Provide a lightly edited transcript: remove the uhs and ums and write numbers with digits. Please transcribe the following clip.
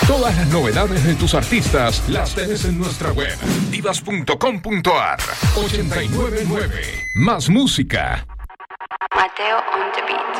Todas las novedades de tus artistas las tenés en nuestra web, divas.com.ar. 899. Más música. Mateo on the beat.